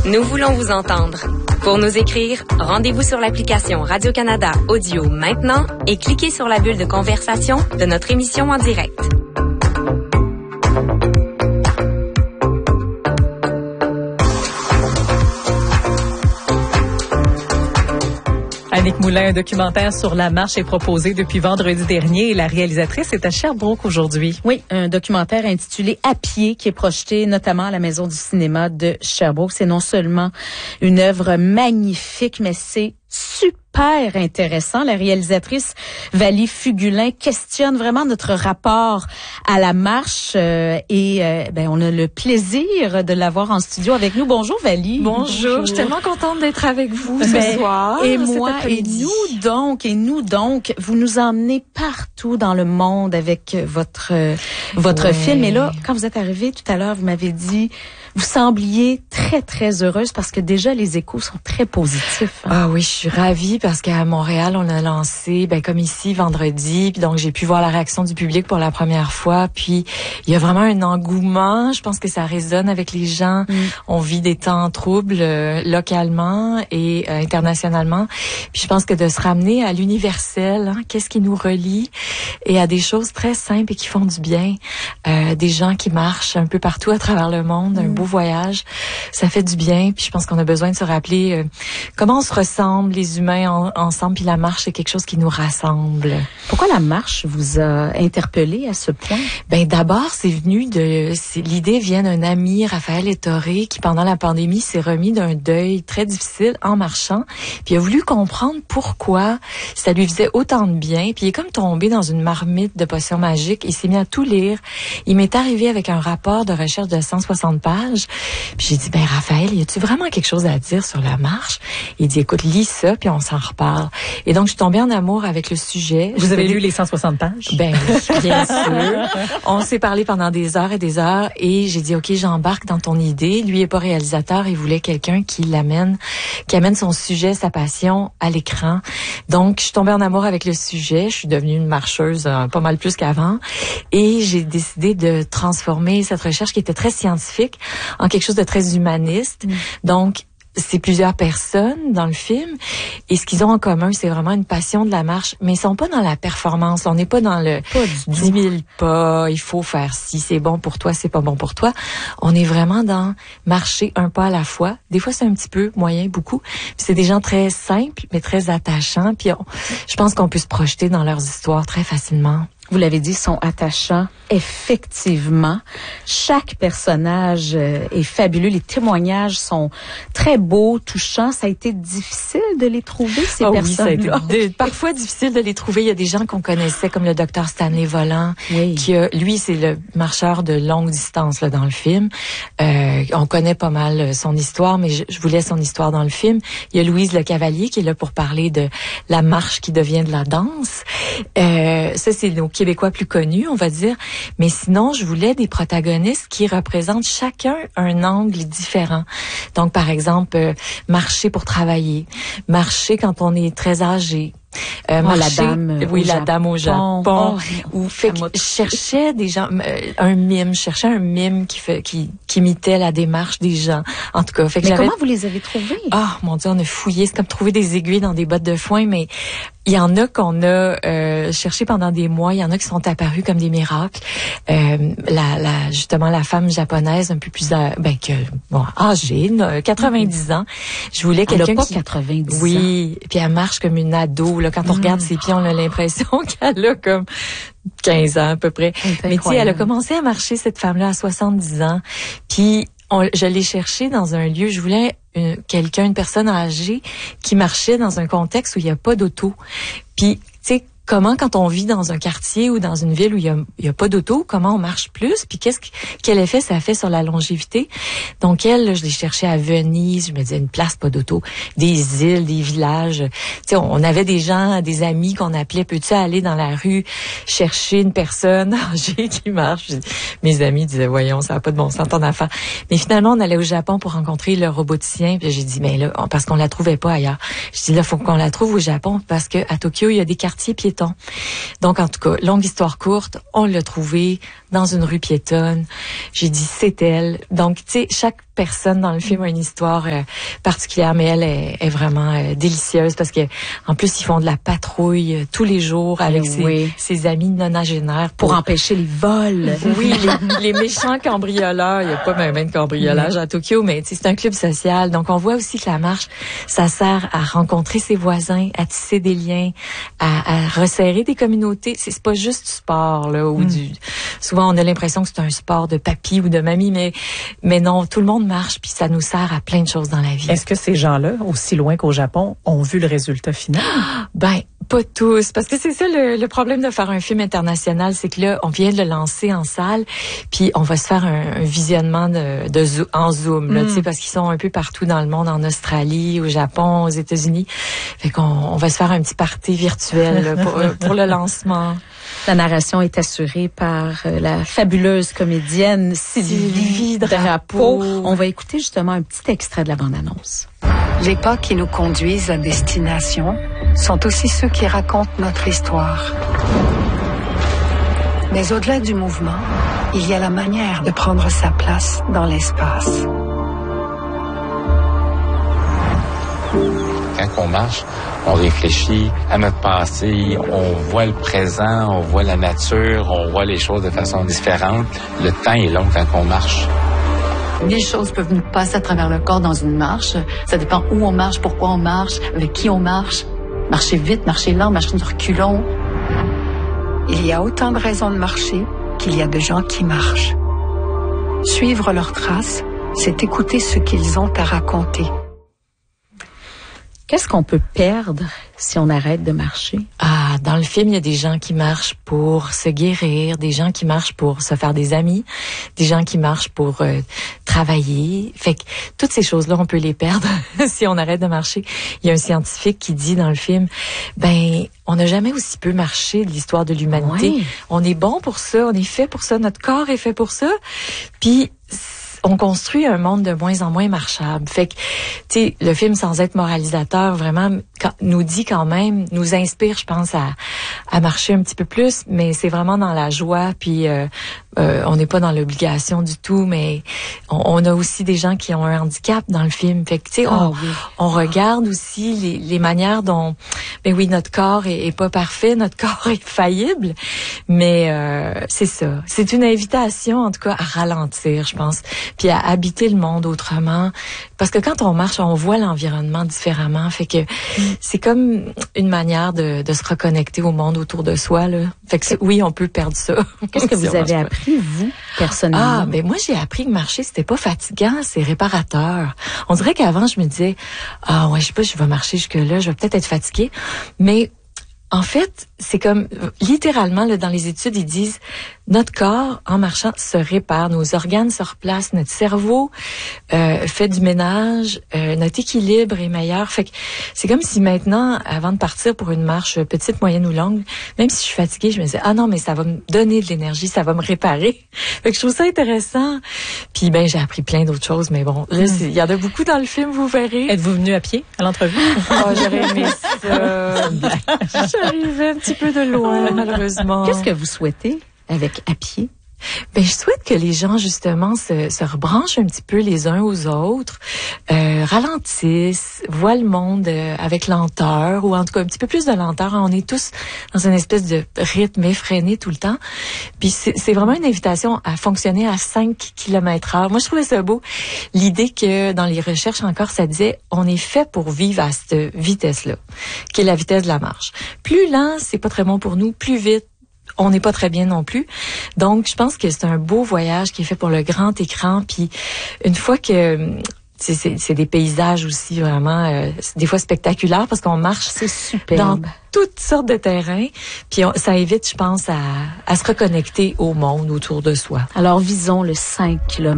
Nous voulons vous entendre. Pour nous écrire, rendez-vous sur l'application Radio-Canada Audio maintenant et cliquez sur la bulle de conversation de notre émission en direct. Annick Moulin, un documentaire sur la marche est proposé depuis vendredi dernier et la réalisatrice est à Sherbrooke aujourd'hui. Oui, un documentaire intitulé À pied qui est projeté notamment à la Maison du cinéma de Sherbrooke. C'est non seulement une œuvre magnifique, mais c'est super intéressant. La réalisatrice Valie Fugulin questionne vraiment notre rapport à la marche on a le plaisir de l'avoir en studio avec nous. Bonjour Valie. Bonjour. Je suis tellement contente d'être avec vous ce soir. Et moi, et nous donc, vous nous emmenez partout dans le monde avec votre film. Et là, quand vous êtes arrivée tout à l'heure, vous m'avez dit, vous sembliez très, très heureuse parce que déjà les échos sont très positifs. Ah oui, je suis ravie parce qu'à Montréal, on a lancé, comme ici, vendredi. Puis donc, j'ai pu voir la réaction du public pour la première fois. Puis, il y a vraiment un engouement. Je pense que ça résonne avec les gens. On vit des temps troubles localement et internationalement. Puis, je pense que de se ramener à l'universel, qu'est-ce qui nous relie et à des choses très simples et qui font du bien. Des gens qui marchent un peu partout à travers le monde, un beau voyage, ça fait du bien. Puis je pense qu'on a besoin de se rappeler comment on se ressemble, les humains ensemble, puis la marche, c'est quelque chose qui nous rassemble. Pourquoi la marche vous a interpellé à ce point? D'abord, l'idée vient d'un ami, Raphaël Ettoré, qui pendant la pandémie s'est remis d'un deuil très difficile en marchant, puis il a voulu comprendre pourquoi ça lui faisait autant de bien, puis il est comme tombé dans une marmite de potions magiques, il s'est mis à tout lire. Il m'est arrivé avec un rapport de recherche de 160 pages. Puis j'ai dit, Raphaël, y a-tu vraiment quelque chose à dire sur la marche? Il dit, écoute, lis ça, puis on s'en reparle. Et donc, je suis tombée en amour avec le sujet. Vous avez lu les 160 pages? Bien sûr. On s'est parlé pendant des heures et j'ai dit, OK, j'embarque dans ton idée. Lui est pas réalisateur, il voulait quelqu'un qui amène son sujet, sa passion à l'écran. Donc, je suis tombée en amour avec le sujet. Je suis devenue une marcheuse pas mal plus qu'avant. Et j'ai décidé de transformer cette recherche qui était très scientifique en quelque chose de très humaniste. Donc, c'est plusieurs personnes dans le film et ce qu'ils ont en commun, c'est vraiment une passion de la marche, mais ils sont pas dans la performance. On n'est pas dans le 10 000 pas, il faut faire ci, c'est bon pour toi, c'est pas bon pour toi. On est vraiment dans marcher un pas à la fois. Des fois, c'est un petit peu moyen, beaucoup. Puis c'est des gens très simples, mais très attachants. Puis je pense qu'on peut se projeter dans leurs histoires très facilement. Vous l'avez dit, sont attachants. Effectivement, chaque personnage est fabuleux. Les témoignages sont très beaux, touchants. Ça a été difficile de les trouver, ces personnes-là. Oui, ça a été parfois difficile de les trouver. Il y a des gens qu'on connaissait, comme le docteur Stanley Volant, lui, c'est le marcheur de longue distance là dans le film. On connaît pas mal son histoire, mais je voulais son histoire dans le film. Il y a Louise Le Cavalier qui est là pour parler de la marche qui devient de la danse. Ça, c'est nos Québécois plus connus, on va dire. Mais sinon, je voulais des protagonistes qui représentent chacun un angle différent. Donc, par exemple, marcher pour travailler, marcher quand on est très âgé. Marcher, la dame au Japon. Je cherchais des gens, je cherchais un mime qui imitait la démarche des gens. En tout cas, mais comment vous les avez trouvés? Ah, mon Dieu, on a fouillé. C'est comme trouver des aiguilles dans des bottes de foin, mais il y en a qu'on a cherché pendant des mois. Il y en a qui sont apparus comme des miracles. Justement, la femme japonaise un peu plus âgée, 90 ans. Je voulais quelqu'un qui 90 ans. Oui, puis elle marche comme une ado. Là, quand on regarde ses pieds, on a l'impression qu'elle a comme 15 ans à peu près. Mais tu sais, elle a commencé à marcher, cette femme-là, à 70 ans. Puis je l'ai cherchée dans un lieu. Je voulais une personne âgée qui marchait dans un contexte où il n'y a pas d'auto. Puis, tu sais, comment, quand on vit dans un quartier ou dans une ville où il y a pas d'auto, comment on marche plus, puis quel effet ça fait sur la longévité. Donc elle, là, je l'ai cherché à Venise, je me disais une place, pas d'auto, des îles, des villages. Tu sais, on avait des gens, des amis qu'on appelait, peux-tu aller dans la rue chercher une personne âgée qui marche? Mes amis disaient, voyons, ça n'a pas de bon sens ton affaire. Mais finalement, on allait au Japon pour rencontrer le roboticien, puis j'ai dit, mais là, parce qu'on la trouvait pas ailleurs. Je dis, là, faut qu'on la trouve au Japon, parce que à Tokyo, il y a des quartiers piétons. Donc, en tout cas, longue histoire courte, on l'a trouvée dans une rue piétonne. J'ai dit, c'est elle. Donc, tu sais, chaque personne dans le film a une histoire particulière, mais elle est vraiment délicieuse parce que en plus ils font de la patrouille tous les jours avec ses amis nonagénaires pour empêcher les vols. Oui, les méchants cambrioleurs. Il y a pas même de cambriolage à Tokyo, mais c'est un club social. Donc on voit aussi que la marche, ça sert à rencontrer ses voisins, à tisser des liens, à resserrer des communautés. C'est pas juste du sport là ou souvent on a l'impression que c'est un sport de papy ou de mamie, mais non, tout le monde marche puis ça nous sert à plein de choses dans la vie. Est-ce que ces gens-là, aussi loin qu'au Japon, ont vu le résultat final? Ben, pas tous, parce que c'est ça le problème de faire un film international, c'est que là, on vient de le lancer en salle, puis on va se faire un visionnement en Zoom, là, tu sais, parce qu'ils sont un peu partout dans le monde, en Australie, au Japon, aux États-Unis. Fait qu'on va se faire un petit party virtuel là, pour le lancement. La narration est assurée par la fabuleuse comédienne Sylvie Drapeau. On va écouter justement un petit extrait de la bande-annonce. Les pas qui nous conduisent à destination sont aussi ceux qui racontent notre histoire. Mais au-delà du mouvement, il y a la manière de prendre sa place dans l'espace. Quand on marche, on réfléchit à notre passé, on voit le présent, on voit la nature, on voit les choses de façon différente. Le temps est long quand on marche. 1000 choses peuvent nous passer à travers le corps dans une marche. Ça dépend où on marche, pourquoi on marche, avec qui on marche. Marcher vite, marcher lent, marcher de reculons. Il y a autant de raisons de marcher qu'il y a de gens qui marchent. Suivre leurs traces, c'est écouter ce qu'ils ont à raconter. Qu'est-ce qu'on peut perdre si on arrête de marcher? Ah, dans le film, il y a des gens qui marchent pour se guérir, des gens qui marchent pour se faire des amis, des gens qui marchent pour travailler. Fait que toutes ces choses-là, on peut les perdre si on arrête de marcher. Il y a un scientifique qui dit dans le film, on n'a jamais aussi peu marché de l'histoire de l'humanité. Ouais. On est bon pour ça, on est fait pour ça, notre corps est fait pour ça. Puis on construit un monde de moins en moins marchable. Fait que, tu sais, le film, sans être moralisateur, vraiment nous dit quand même, nous inspire, je pense, à marcher un petit peu plus, mais c'est vraiment dans la joie, puis on n'est pas dans l'obligation du tout, mais on a aussi des gens qui ont un handicap dans le film. Fait que, tu sais, on regarde aussi les manières dont, notre corps est pas parfait, notre corps est faillible, mais c'est ça. C'est une invitation, en tout cas, à ralentir, je pense, puis à habiter le monde autrement. Parce que quand on marche, on voit l'environnement différemment. Fait que c'est comme une manière de se reconnecter au monde autour de soi, là. Fait que oui, on peut perdre ça. Qu'est-ce que vous avez appris, vous, personnellement? Moi, j'ai appris que marcher, c'était pas fatigant, c'est réparateur. On dirait qu'avant, je me disais, je sais pas, je vais marcher jusque-là, je vais peut-être être fatiguée. Mais en fait, c'est comme, littéralement, là, dans les études, ils disent, notre corps, en marchant, se répare, nos organes se replacent, notre cerveau fait du ménage, notre équilibre est meilleur. Fait que c'est comme si maintenant, avant de partir pour une marche petite, moyenne ou longue, même si je suis fatiguée, je me disais, non, mais ça va me donner de l'énergie, ça va me réparer. Fait que je trouve ça intéressant. Puis j'ai appris plein d'autres choses, mais bon, là, il y en a beaucoup dans le film, vous verrez. Êtes-vous venu à pied à l'entrevue? J'aurais aimé ça. J'arrivais un petit peu de loin, malheureusement. Qu'est-ce que vous souhaitez avec à pied? Je souhaite que les gens, justement, se rebranchent un petit peu les uns aux autres, ralentissent, voient le monde avec lenteur, ou en tout cas un petit peu plus de lenteur. On est tous dans une espèce de rythme effréné tout le temps. Puis c'est vraiment une invitation à fonctionner à 5 km/h. Moi, je trouvais ça beau. L'idée que dans les recherches encore, ça disait, on est fait pour vivre à cette vitesse-là, qui est la vitesse de la marche. Plus lent, c'est pas très bon pour nous. Plus vite, on n'est pas très bien non plus. Donc, je pense que c'est un beau voyage qui est fait pour le grand écran. Puis, une fois que c'est des paysages aussi vraiment des fois spectaculaires parce qu'on marche dans toutes sortes de terrains. Puis ça évite, je pense, à se reconnecter au monde autour de soi. Alors, visons le 5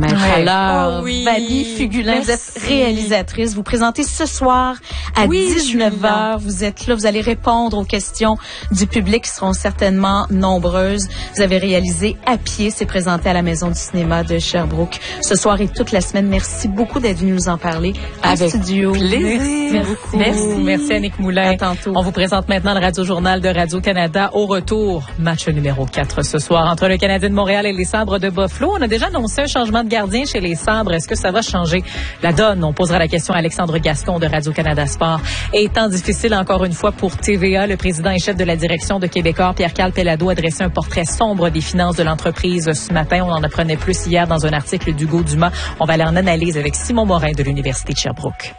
km/h. Valie Fugulin, vous êtes réalisatrice. Vous présentez ce soir à 19h. Vous êtes là, vous allez répondre aux questions du public qui seront certainement nombreuses. Vous avez réalisé À pied, c'est présenté à la Maison du cinéma de Sherbrooke ce soir et toute la semaine. Merci beaucoup d'être venu nous en parler en Avec studio. plaisir. Merci Annick Moulin. À tantôt. On vous présente maintenant le Radio-Journal de Radio-Canada. Au retour, match numéro 4 ce soir entre le Canadien de Montréal et les Sabres de Buffalo. On a déjà annoncé un changement de gardien chez les Sabres. Est-ce que ça va changer la donne? On posera la question à Alexandre Gascon de Radio-Canada Sport. Et temps difficile encore une fois pour TVA, le président et chef de la direction de Québecor, Pierre-Carl Péladeau, a dressé un portrait sombre des finances de l'entreprise ce matin. On en apprenait plus hier dans un article d'Hugo Dumas. On va aller en analyse avec Simon Morin de l'Université de Sherbrooke.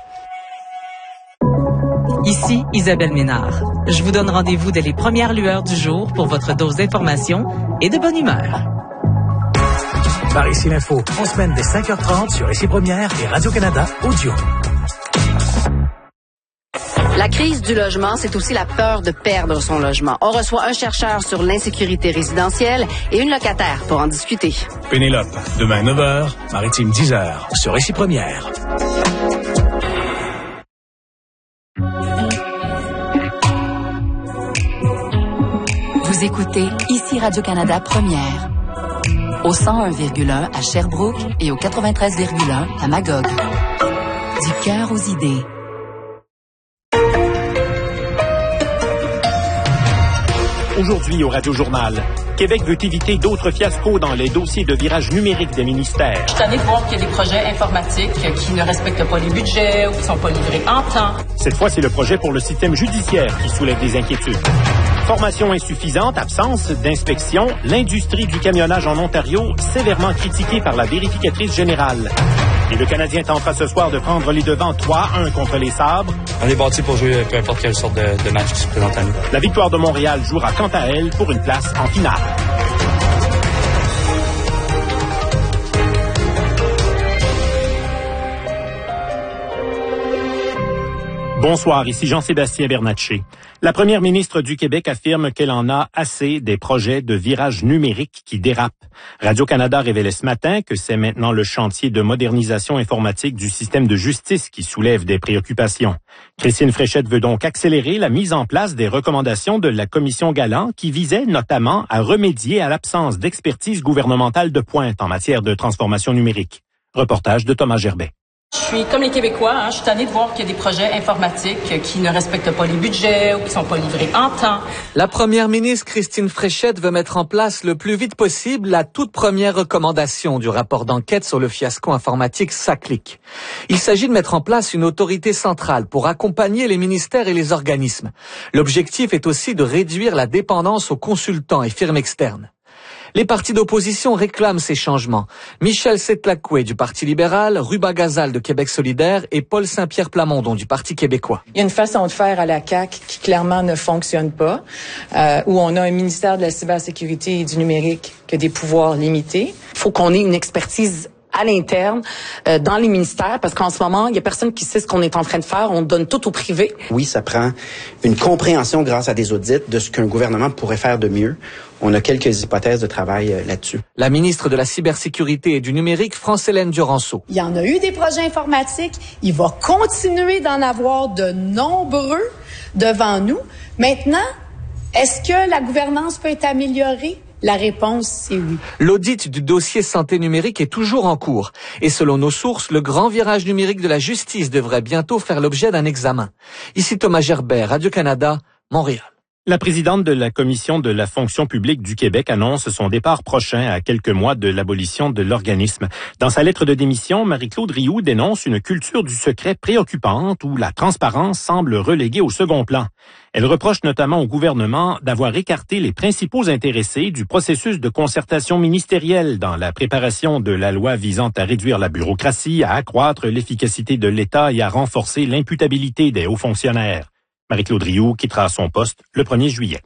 Ici Isabelle Ménard. Je vous donne rendez-vous dès les premières lueurs du jour pour votre dose d'information et de bonne humeur. Par ici l'info, en semaine dès 5h30 sur Ici Première et Radio-Canada Audio. La crise du logement, c'est aussi la peur de perdre son logement. On reçoit un chercheur sur l'insécurité résidentielle et une locataire pour en discuter. Pénélope, demain 9h, Maritime 10h sur Ici Première. Vous écoutez Ici Radio-Canada Première. Au 101,1 à Sherbrooke et au 93,1 à Magog. Du cœur aux idées. Aujourd'hui au Radio-Journal, Québec veut éviter d'autres fiascos dans les dossiers de virage numérique des ministères. Je suis tannée de voir qu'il y a des projets informatiques qui ne respectent pas les budgets ou qui ne sont pas livrés en temps. Cette fois, c'est le projet pour le système judiciaire qui soulève des inquiétudes. Formation insuffisante, absence d'inspection, l'industrie du camionnage en Ontario sévèrement critiquée par la vérificatrice générale. Et le Canadien tentera ce soir de prendre les devants 3-1 contre les Sabres. On est bâti pour jouer peu importe quelle sorte de match qui se présente à nous. La victoire de Montréal jouera quant à elle pour une place en finale. Bonsoir, ici Jean-Sébastien Bernatchez. La première ministre du Québec affirme qu'elle en a assez des projets de virage numérique qui dérapent. Radio-Canada révélait ce matin que c'est maintenant le chantier de modernisation informatique du système de justice qui soulève des préoccupations. Christine Fréchette veut donc accélérer la mise en place des recommandations de la Commission Galland qui visait notamment à remédier à l'absence d'expertise gouvernementale de pointe en matière de transformation numérique. Reportage de Thomas Gerbet. Je suis comme les Québécois, je suis tannée de voir qu'il y a des projets informatiques qui ne respectent pas les budgets ou qui ne sont pas livrés en temps. La première ministre Christine Fréchette veut mettre en place le plus vite possible la toute première recommandation du rapport d'enquête sur le fiasco informatique SACLIC. Il s'agit de mettre en place une autorité centrale pour accompagner les ministères et les organismes. L'objectif est aussi de réduire la dépendance aux consultants et firmes externes. Les partis d'opposition réclament ces changements. Michel Setlakoué du Parti libéral, Ruba Gazal de Québec solidaire et Paul Saint-Pierre Plamondon du Parti québécois. Il y a une façon de faire à la CAQ qui clairement ne fonctionne pas, où on a un ministère de la cybersécurité et du numérique qui a des pouvoirs limités. Il faut qu'on ait une expertise à l'interne, dans les ministères, parce qu'en ce moment, il y a personne qui sait ce qu'on est en train de faire. On donne tout au privé. Oui, ça prend une compréhension grâce à des audits de ce qu'un gouvernement pourrait faire de mieux. On a quelques hypothèses de travail là-dessus. La ministre de la Cybersécurité et du Numérique, France-Hélène Duranceau. Il y en a eu des projets informatiques. Il va continuer d'en avoir de nombreux devant nous. Maintenant, est-ce que la gouvernance peut être améliorée? La réponse, c'est oui. L'audit du dossier santé numérique est toujours en cours. Et selon nos sources, le grand virage numérique de la justice devrait bientôt faire l'objet d'un examen. Ici Thomas Gerbet, Radio-Canada, Montréal. La présidente de la Commission de la fonction publique du Québec annonce son départ prochain à quelques mois de l'abolition de l'organisme. Dans sa lettre de démission, Marie-Claude Rioux dénonce une culture du secret préoccupante où la transparence semble reléguée au second plan. Elle reproche notamment au gouvernement d'avoir écarté les principaux intéressés du processus de concertation ministérielle dans la préparation de la loi visant à réduire la bureaucratie, à accroître l'efficacité de l'État et à renforcer l'imputabilité des hauts fonctionnaires. Marie-Claude Rioux quittera son poste le 1er juillet.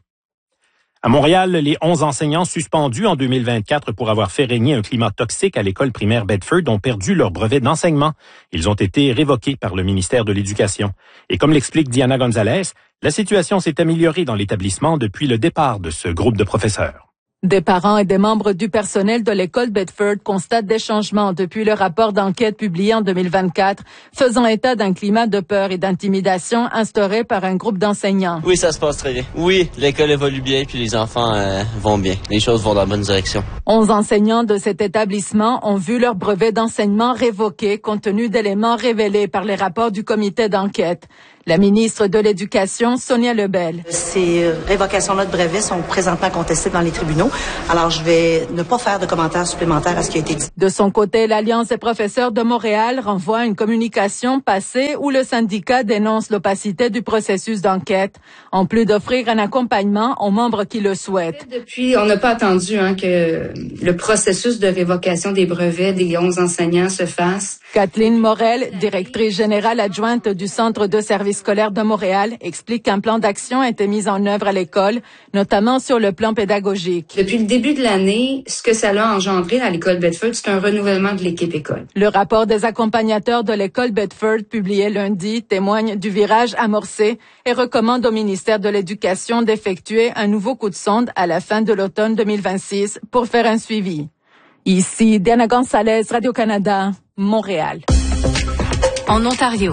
À Montréal, les 11 enseignants suspendus en 2024 pour avoir fait régner un climat toxique à l'école primaire Bedford ont perdu leur brevet d'enseignement. Ils ont été révoqués par le ministère de l'Éducation. Et comme l'explique Diana Gonzalez, la situation s'est améliorée dans l'établissement depuis le départ de ce groupe de professeurs. Des parents et des membres du personnel de l'école Bedford constatent des changements depuis le rapport d'enquête publié en 2024, faisant état d'un climat de peur et d'intimidation instauré par un groupe d'enseignants. Oui, ça se passe très bien. Oui, l'école évolue bien puis les enfants vont bien. Les choses vont dans la bonne direction. 11 enseignants de cet établissement ont vu leur brevet d'enseignement révoqué compte tenu d'éléments révélés par les rapports du comité d'enquête. La ministre de l'Éducation, Sonia Lebel. Ces révocations-là de brevets sont présentement contestées dans les tribunaux. Alors, je vais ne pas faire de commentaires supplémentaires à ce qui a été dit. De son côté, l'Alliance des professeurs de Montréal renvoie une communication passée où le syndicat dénonce l'opacité du processus d'enquête, en plus d'offrir un accompagnement aux membres qui le souhaitent. Depuis, on n'a pas attendu que le processus de révocation des brevets des 11 enseignants se fasse. Kathleen Morel, directrice générale adjointe du Centre de services scolaires de Montréal, explique qu'un plan d'action a été mis en œuvre à l'école, notamment sur le plan pédagogique. Depuis le début de l'année, ce que ça a engendré à l'école Bedford, c'est un renouvellement de l'équipe école. Le rapport des accompagnateurs de l'école Bedford, publié lundi, témoigne du virage amorcé et recommande au ministère de l'Éducation d'effectuer un nouveau coup de sonde à la fin de l'automne 2026 pour faire un suivi. Ici, Diana Gonzalez, Radio-Canada, Montréal. En Ontario.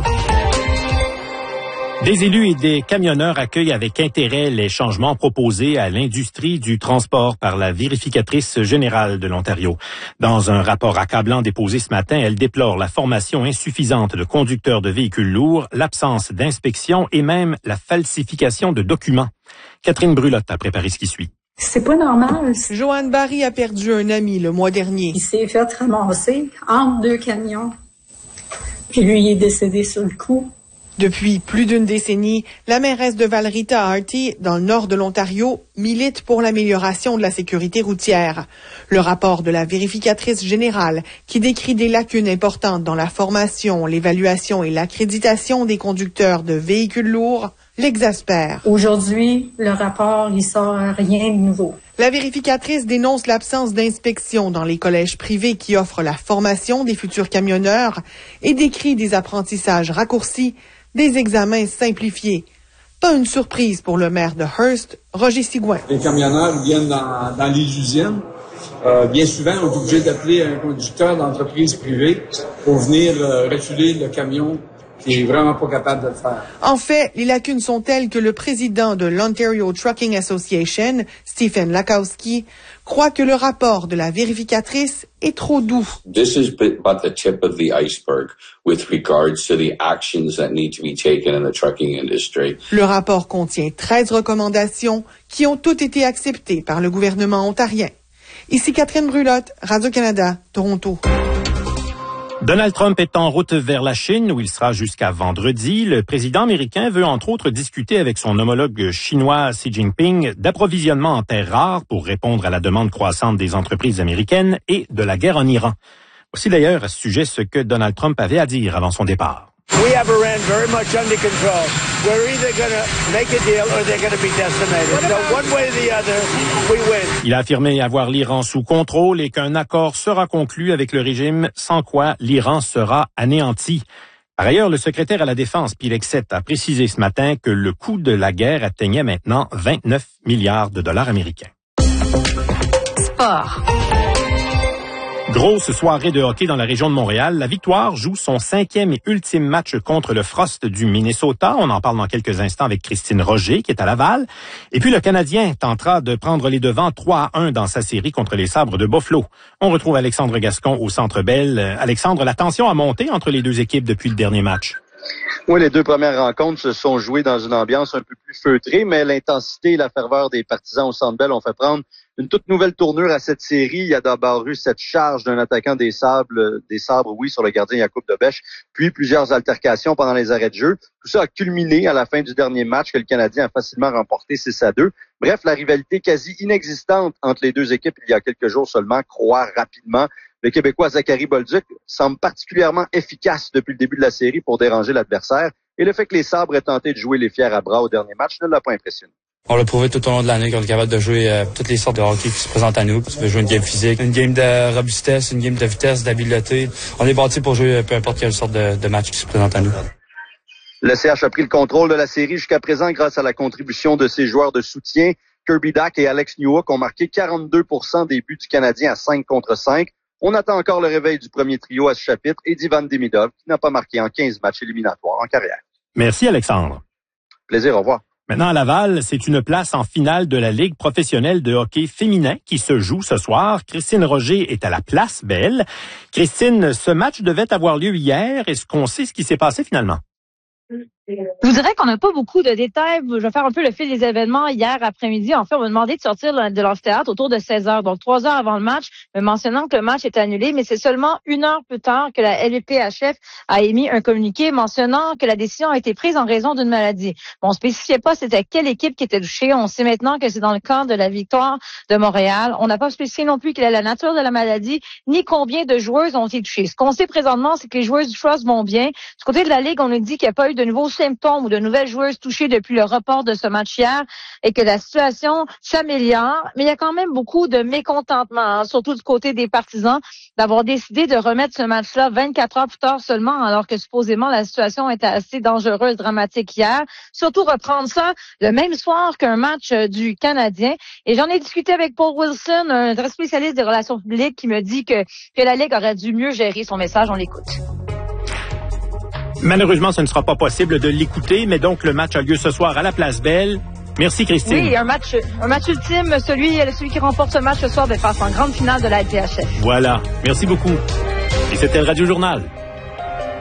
Des élus et des camionneurs accueillent avec intérêt les changements proposés à l'industrie du transport par la vérificatrice générale de l'Ontario. Dans un rapport accablant déposé ce matin, elle déplore la formation insuffisante de conducteurs de véhicules lourds, l'absence d'inspection et même la falsification de documents. Catherine Brulotte a préparé ce qui suit. C'est pas normal. Joanne Barry a perdu un ami le mois dernier. Il s'est fait ramasser entre deux camions. Puis lui, il est décédé sur le coup. Depuis plus d'une décennie, la mairesse de Val-Rita-Harty, dans le nord de l'Ontario, milite pour l'amélioration de la sécurité routière. Le rapport de la vérificatrice générale, qui décrit des lacunes importantes dans la formation, l'évaluation et l'accréditation des conducteurs de véhicules lourds, l'exaspère. Aujourd'hui, le rapport, il sort rien de nouveau. La vérificatrice dénonce l'absence d'inspection dans les collèges privés qui offrent la formation des futurs camionneurs et décrit des apprentissages raccourcis, des examens simplifiés. Pas une surprise pour le maire de Hearst, Roger Sigouin. Les camionneurs viennent dans les usines. Bien souvent, on est obligé d'appeler un conducteur d'entreprise privée pour venir reculer le camion qui est vraiment pas capable de le faire. En fait, les lacunes sont telles que le président de l'Ontario Trucking Association, Stephen Lakowski, croit que le rapport de la vérificatrice est trop doux. This is but the tip of the iceberg with regards to the actions that need to be taken in the trucking industry. Le rapport contient 13 recommandations qui ont toutes été acceptées par le gouvernement ontarien. Ici Catherine Brulotte, Radio-Canada, Toronto. Donald Trump est en route vers la Chine, où il sera jusqu'à vendredi. Le président américain veut entre autres discuter avec son homologue chinois Xi Jinping d'approvisionnement en terres rares pour répondre à la demande croissante des entreprises américaines et de la guerre en Iran. Voici d'ailleurs à ce sujet ce que Donald Trump avait à dire avant son départ. We have Iran very much under control. We're either going to make a deal or they're going to be decimated. So one way or the other, we win. Il a affirmé avoir l'Iran sous contrôle et qu'un accord sera conclu avec le régime, sans quoi l'Iran sera anéanti. Par ailleurs, le secrétaire à la Défense, Pete Hegseth, a précisé ce matin que le coût de la guerre atteignait maintenant 29 milliards de dollars américains. Sport. Grosse soirée de hockey dans la région de Montréal. La Victoire joue son 5e et ultime match contre le Frost du Minnesota. On en parle dans quelques instants avec Christine Roger, qui est à Laval. Et puis le Canadien tentera de prendre les devants 3-1 dans sa série contre les Sabres de Buffalo. On retrouve Alexandre Gascon au Centre Bell. Alexandre, la tension a monté entre les deux équipes depuis le dernier match. Oui, les deux premières rencontres se sont jouées dans une ambiance un peu plus feutrée, mais l'intensité et la ferveur des partisans au Centre Bell ont fait prendre une toute nouvelle tournure à cette série. Il y a d'abord eu cette charge d'un attaquant des Sabres, sur le gardien Jakub Dobeš, puis plusieurs altercations pendant les arrêts de jeu. Tout ça a culminé à la fin du dernier match que le Canadien a facilement remporté 6-2. Bref, la rivalité quasi inexistante entre les deux équipes il y a quelques jours seulement croît rapidement. Le Québécois Zachary Bolduc semble particulièrement efficace depuis le début de la série pour déranger l'adversaire. Et le fait que les Sabres aient tenté de jouer les fiers à bras au dernier match ne l'a pas impressionné. On l'a prouvé tout au long de l'année qu'on est capable de jouer toutes les sortes de hockey qui se présentent à nous. Tu veux jouer une game physique, une game de robustesse, une game de vitesse, d'habileté. On est bâti pour jouer peu importe quelle sorte de match qui se présente à nous. Le CH a pris le contrôle de la série jusqu'à présent grâce à la contribution de ses joueurs de soutien. Kirby Dack et Alex Newhook ont marqué 42% des buts du Canadien à 5 contre 5. On attend encore le réveil du premier trio à ce chapitre et d'Ivan Demidov, qui n'a pas marqué en 15 matchs éliminatoires en carrière. Merci, Alexandre. Plaisir, au revoir. Maintenant, à Laval, c'est une place en finale de la Ligue professionnelle de hockey féminin qui se joue ce soir. Christine Roger est à la Place Belle. Christine, ce match devait avoir lieu hier. Est-ce qu'on sait ce qui s'est passé finalement? Je vous dirais qu'on n'a pas beaucoup de détails. Je vais faire un peu le fil des événements hier après-midi. En fait, on m'a demandé de sortir de l'amphithéâtre autour de 16 heures, donc 3 heures avant le match, me mentionnant que le match est annulé, mais c'est seulement 1 heure plus tard que la LVPHF a émis un communiqué mentionnant que la décision a été prise en raison d'une maladie. Bon, on spécifiait pas c'était quelle équipe qui était touchée. On sait maintenant que c'est dans le cadre de la Victoire de Montréal. On n'a pas spécifié non plus quelle est la nature de la maladie, ni combien de joueuses ont été touchées. Ce qu'on sait présentement, c'est que les joueuses du Frost vont bien. Du côté de la Ligue, on nous dit qu'il n'y a pas eu de nouveaux symptômes ou de nouvelles joueuses touchées depuis le report de ce match hier et que la situation s'améliore. Mais il y a quand même beaucoup de mécontentement, surtout du côté des partisans, d'avoir décidé de remettre ce match-là 24 heures plus tard seulement, alors que supposément la situation était assez dangereuse, dramatique hier. Surtout reprendre ça le même soir qu'un match du Canadien. Et j'en ai discuté avec Paul Wilson, un très spécialiste des relations publiques, qui me dit que la Ligue aurait dû mieux gérer son message. On l'écoute. Malheureusement, ce ne sera pas possible de l'écouter, mais donc le match a lieu ce soir à la Place Belle. Merci, Christine. Oui, un match ultime. Celui qui remporte ce match ce soir passe en grande finale de la LPHF. Voilà. Merci beaucoup. Et c'était le Radio Journal.